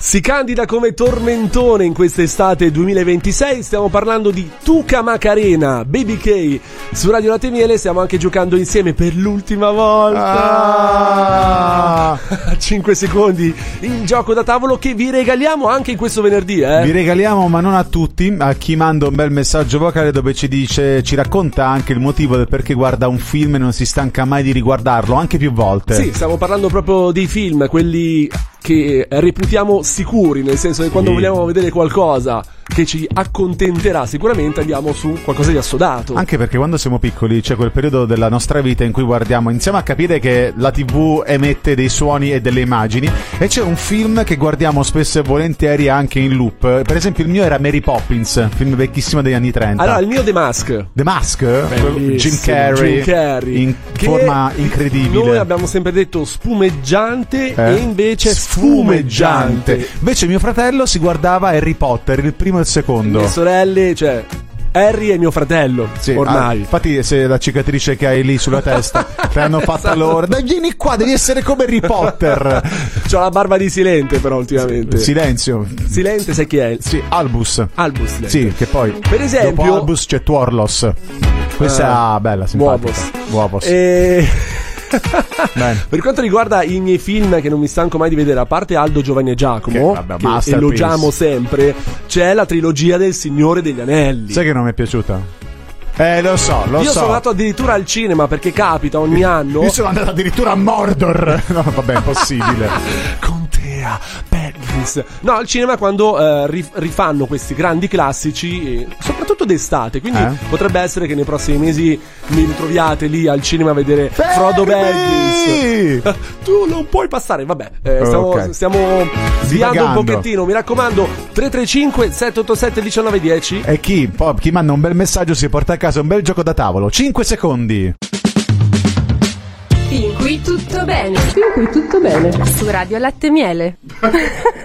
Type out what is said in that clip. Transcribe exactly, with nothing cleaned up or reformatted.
Si candida come tormentone in quest'estate duemilaventisei. Stiamo parlando di Tuca Macarena, Baby K. Su Radio Latte Miele stiamo anche giocando insieme per l'ultima volta. Ah. cinque secondi in gioco da tavolo che vi regaliamo anche in questo venerdì, eh? Vi regaliamo, ma non a tutti, a chi manda un bel messaggio vocale dove ci dice, ci racconta anche il motivo del perché guarda un film e non si stanca mai di riguardarlo, anche più volte. Sì, stiamo parlando proprio dei film, quelli che reputiamo sicuri, nel senso che quando Sì. vogliamo vedere qualcosa che ci accontenterà sicuramente andiamo su qualcosa di assodato. Anche perché quando siamo piccoli c'è quel periodo della nostra vita in cui guardiamo, iniziamo a capire che la tivù emette dei suoni e delle immagini, e c'è un film che guardiamo spesso e volentieri anche in loop. Per esempio il mio era Mary Poppins, film vecchissimo degli anni trenta. Allora, il mio The Mask. The Mask? Bellissimo, Jim Carrey, Jim Carrey, in che forma incredibile. Noi abbiamo sempre detto spumeggiante Eh? e invece sfumeggiante. Invece mio fratello si guardava Harry Potter, il primo e il secondo. Le sorelle, cioè Harry è mio fratello, Sì, ormai. ah, infatti se la cicatrice che hai lì sulla testa te l'hanno fatta loro, dai vieni qua, devi essere come Harry Potter. C'ho la barba di Silente però ultimamente. Silenzio. Silente, sai chi è? Sì, Albus. Albus Silente. Sì, che poi Per esempio- dopo Albus c'è Tuorlos. Questa è Ah, ah, bella, simpatica. Muovos. Muovos. E... Bene. Per quanto riguarda i miei film che non mi stanco mai di vedere, a parte Aldo, Giovanni e Giacomo, Che, vabbè, che masterpiece. elogiamo sempre, c'è la trilogia del Signore degli Anelli. Sai che non mi è piaciuta? Eh, lo so, lo Io so. sono andato addirittura al cinema perché capita ogni anno. Io sono andato addirittura a Mordor. No, vabbè, è impossibile. Contea Bellis. No, al cinema quando eh, rif- rifanno questi grandi classici, eh, soprattutto d'estate. Quindi Eh? potrebbe essere che nei prossimi mesi mi ritroviate lì al cinema a vedere Frodo Baggins. Tu non puoi passare, vabbè. eh, stiamo, Ok. stiamo sviando un Divagando. pochettino. Mi raccomando, tre tre cinque sette otto sette uno nove uno zero. E chi, poi, chi manda un bel messaggio si porta a casa un bel gioco da tavolo. cinque secondi. Fin qui tutto bene. Fin qui tutto bene. Su Radio Latte Miele.